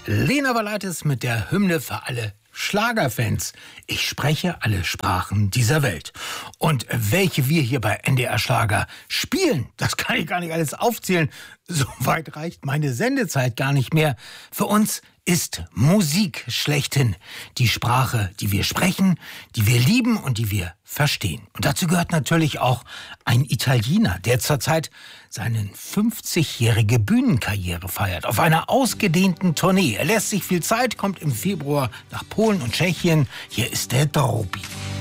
Lena Valaitis mit der Hymne für alle Schlagerfans. Ich spreche alle Sprachen dieser Welt. Und welche wir hier bei NDR Schlager spielen, das kann ich gar nicht alles aufzählen. So weit reicht meine Sendezeit gar nicht mehr. Für uns ist Musik schlechthin die Sprache, die wir sprechen, die wir lieben und die wir verstehen. Und dazu gehört natürlich auch ein Italiener, der zurzeit seine 50-jährige Bühnenkarriere feiert, auf einer ausgedehnten Tournee. Er lässt sich viel Zeit, kommt im Februar nach Polen und Tschechien. Hier ist der Drobi.